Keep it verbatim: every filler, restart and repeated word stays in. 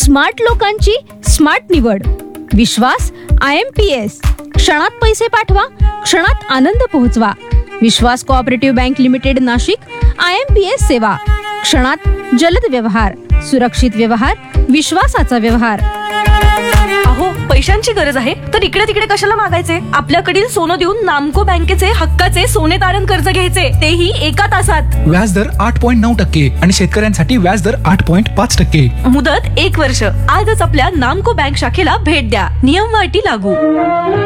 Smart लोकांची smart निवड. विश्वास I am P S. क्षणात पैसे पाठवा, क्षणात आनंद पोहोचवा. विश्वास cooperative bank limited Nashik. I am P S सेवा. क्षणात जलद व्यवहार, सुरक्षित व्यवहार, विश्वासाचा व्यवहार. अहो, पैशांची गरज आहे तर इकडे तिकडे कशाला मागायचे? आपल्याकडील सोनं देऊन नामको बँकेचे हक्काचे सोने तारण कर्ज घ्यायचे, तेही एका तासात. व्याजदर आठ पॉईंट नऊ टक्के आणि शेतकऱ्यांसाठी व्याजदर आठ पॉईंट पाच टक्के. मुदत एक वर्ष. आजच आपल्या नामको बँक शाखेला भेट द्या. नियम व अटी लागू.